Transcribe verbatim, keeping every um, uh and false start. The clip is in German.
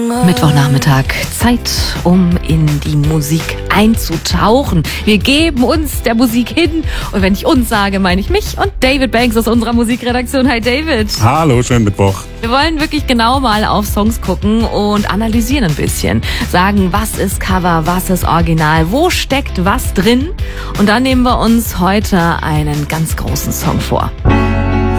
Mittwochnachmittag, Zeit, um in die Musik einzutauchen. Wir geben uns der Musik hin. Und wenn ich uns sage, meine ich mich und David Banks aus unserer Musikredaktion. Hi David. Hallo, schönen Mittwoch. Wir wollen wirklich genau mal auf Songs gucken und analysieren ein bisschen. Sagen, was ist Cover, was ist Original, wo steckt was drin. Und dann nehmen wir uns heute einen ganz großen Song vor.